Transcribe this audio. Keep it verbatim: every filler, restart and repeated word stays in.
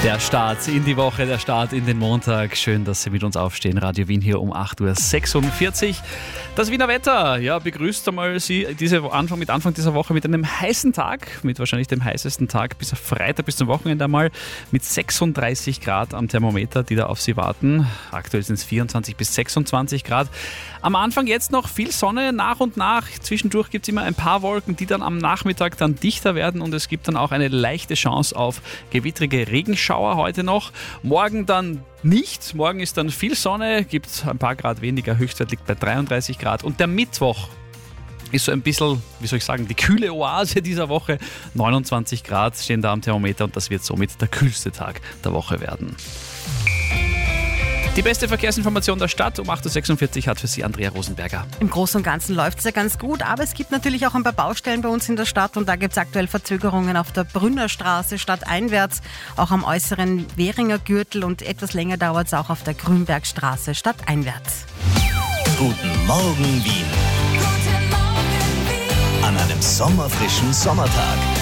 Der Start in die Woche, der Start in den Montag. Schön, dass Sie mit uns aufstehen. Radio Wien hier um acht Uhr sechsundvierzig. Das Wiener Wetter, ja, begrüßt einmal Sie diese Anfang, mit Anfang dieser Woche mit einem heißen Tag, mit wahrscheinlich dem heißesten Tag bis Freitag, bis zum Wochenende einmal, mit sechsunddreißig Grad am Thermometer, die da auf Sie warten. Aktuell sind es vierundzwanzig bis sechsundzwanzig Grad. Am Anfang jetzt noch viel Sonne, nach und nach. Zwischendurch gibt es immer ein paar Wolken, die dann am Nachmittag dann dichter werden und es gibt dann auch eine leichte Chance auf gewittrige Regenschauer heute noch. Morgen dann nicht. Morgen ist dann viel Sonne, gibt ein paar Grad weniger. Höchstwert liegt bei dreiunddreißig Grad. Und der Mittwoch ist so ein bisschen, wie soll ich sagen, die kühle Oase dieser Woche. neunundzwanzig Grad stehen da am Thermometer und das wird somit der kühlste Tag der Woche werden. Die beste Verkehrsinformation der Stadt um acht Uhr sechsundvierzig hat für Sie Andrea Rosenberger. Im Großen und Ganzen läuft es ja ganz gut, aber es gibt natürlich auch ein paar Baustellen bei uns in der Stadt und da gibt es aktuell Verzögerungen auf der Brünnerstraße stadteinwärts, auch am äußeren Währinger Gürtel und etwas länger dauert es auch auf der Grünbergstraße stadteinwärts. Guten Morgen Wien. Guten Morgen Wien. An einem sommerfrischen Sommertag.